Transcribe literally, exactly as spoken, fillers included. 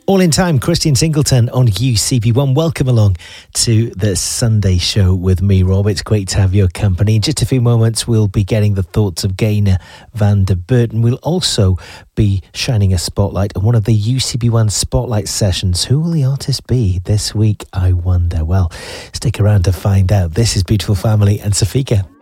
All in time, Christian Singleton on U C B one. Welcome along to the Sunday show with me, Rob. It's great to have your company. In just a few moments, we'll be getting the thoughts of Gaynor van der Burton. We'll also be shining a spotlight on one of the U C B one Spotlight sessions. Who will the artist be this week, I wonder? Well, stick around to find out. This is Beautiful Family and Safika.